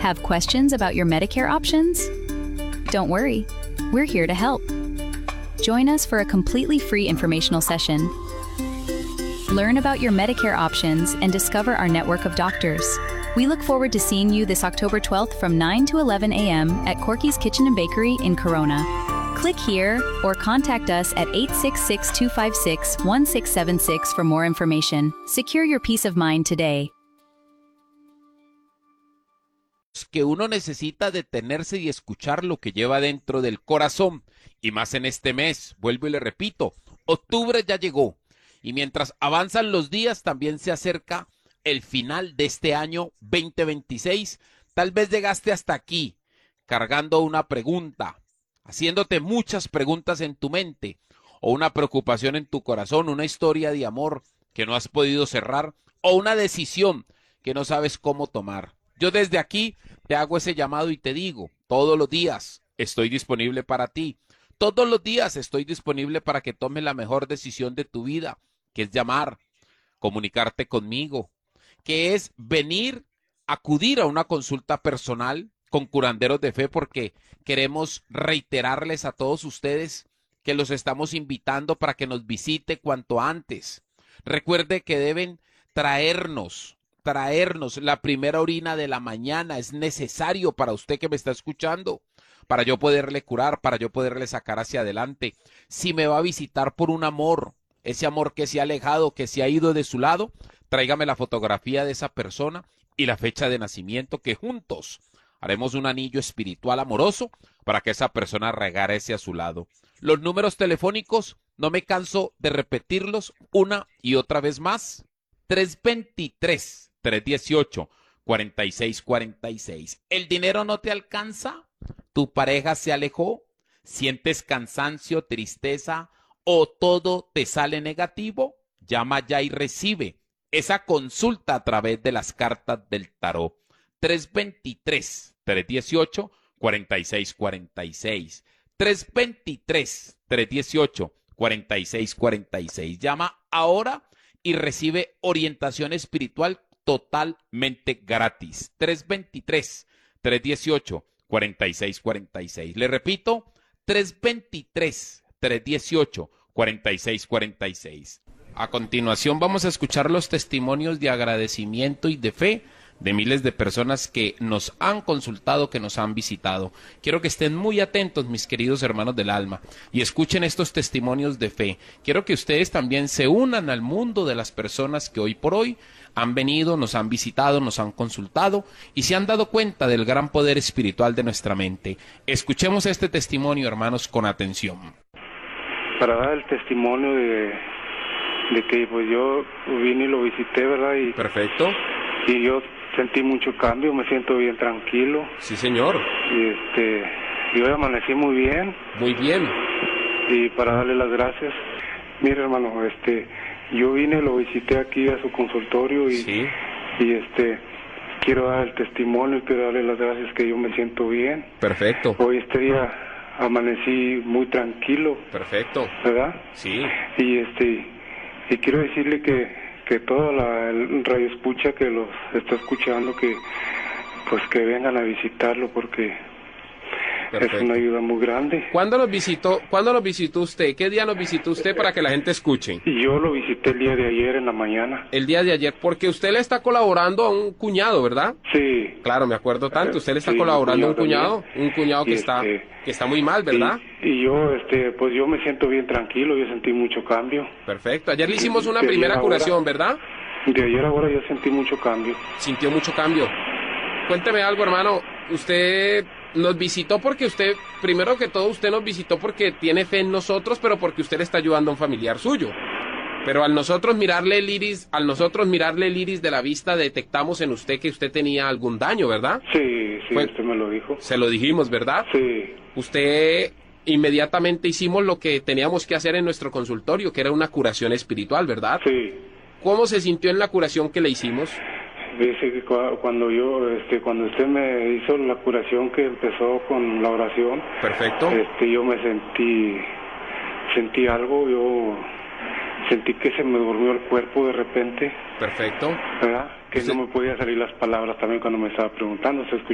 Have questions about your Medicare options? Don't worry, we're here to help. Join us for a completely free informational session. Learn about your Medicare options and discover our network of doctors. We look forward to seeing you this October 12th from 9 to 11 a.m. at Corky's Kitchen and Bakery in Corona. Click here or contact us at 866-256-1676 for more information. Secure your peace of mind today. Que uno necesita detenerse y escuchar lo que lleva dentro del corazón, y más en este mes. Vuelvo y le repito, octubre ya llegó, y mientras avanzan los días también se acerca el final de este año 2026. Tal vez llegaste hasta aquí cargando una pregunta, haciéndote muchas preguntas en tu mente, o una preocupación en tu corazón, una historia de amor que no has podido cerrar, o una decisión que no sabes cómo tomar. Yo desde aquí te hago ese llamado y te digo, todos los días estoy disponible para ti. Todos los días estoy disponible para que tomes la mejor decisión de tu vida, que es llamar, comunicarte conmigo, que es venir, acudir a una consulta personal con curanderos de fe, porque queremos reiterarles a todos ustedes que los estamos invitando para que nos visite cuanto antes. Recuerde que deben traernos la primera orina de la mañana. Es necesario para usted que me está escuchando, para yo poderle curar, para yo poderle sacar hacia adelante. Si me va a visitar por un amor, ese amor que se ha alejado, que se ha ido de su lado, tráigame la fotografía de esa persona y la fecha de nacimiento, que juntos haremos un anillo espiritual amoroso para que esa persona regrese a su lado. Los números telefónicos, no me canso de repetirlos una y otra vez más. 323-318-4646. ¿El dinero no te alcanza? ¿Tu pareja se alejó? ¿Sientes cansancio, tristeza o todo te sale negativo? Llama ya y recibe esa consulta a través de las cartas del tarot. 323-318-4646. 323-318-4646. Llama ahora y recibe orientación espiritual totalmente gratis. 323-318-4646. Le repito, 323-318-4646. A continuación vamos a escuchar los testimonios de agradecimiento y de fe de miles de personas que nos han consultado, que nos han visitado. Quiero que estén muy atentos, mis queridos hermanos del alma, y escuchen estos testimonios de fe. Quiero que ustedes también se unan al mundo de las personas que hoy por hoy han venido, nos han visitado, nos han consultado y se han dado cuenta del gran poder espiritual de nuestra mente. Escuchemos este testimonio, hermanos, con atención. Para dar el testimonio de que pues yo vine y lo visité, ¿verdad? Perfecto. Y yo sentí mucho cambio, me siento bien tranquilo. Sí, señor. Y yo amanecí muy bien. Muy bien. Y para darle las gracias, mire, hermano, yo vine, lo visité aquí a su consultorio y, sí. Y quiero dar el testimonio y quiero darle las gracias que yo me siento bien. Perfecto. Hoy este día amanecí muy tranquilo. Perfecto. ¿Verdad? Sí. Y quiero decirle que toda el radio escucha que los está escuchando, que vengan a visitarlo porque perfecto. Es una ayuda muy grande. ¿Cuándo nos visitó usted? ¿Qué día nos visitó usted para que la gente escuche? Yo lo visité el día de ayer en la mañana. El día de ayer, porque usted le está colaborando a un cuñado, ¿verdad? Sí. Claro, me acuerdo tanto. Usted le está sí, colaborando a un cuñado que y está muy mal, ¿verdad? Y yo, pues yo me siento bien tranquilo, yo sentí mucho cambio. Perfecto. Ayer le hicimos una primera curación, ¿verdad? De ayer ahora yo sentí mucho cambio. Sintió mucho cambio. Cuénteme algo, hermano. Usted nos visitó porque primero que todo, usted nos visitó porque tiene fe en nosotros, pero porque usted le está ayudando a un familiar suyo. Pero al nosotros mirarle el iris de la vista, detectamos en usted que usted tenía algún daño, ¿verdad? Sí, usted me lo dijo. Se lo dijimos, ¿verdad? Sí. Usted inmediatamente hicimos lo que teníamos que hacer en nuestro consultorio, que era una curación espiritual, ¿verdad? Sí. ¿Cómo se sintió en la curación que le hicimos? Dice que cuando usted me hizo la curación, que empezó con la oración. Perfecto. Yo me sentí algo, yo sentí que se me durmió el cuerpo de repente. Perfecto. ¿Verdad? Que no me podía salir las palabras también cuando me estaba preguntando, se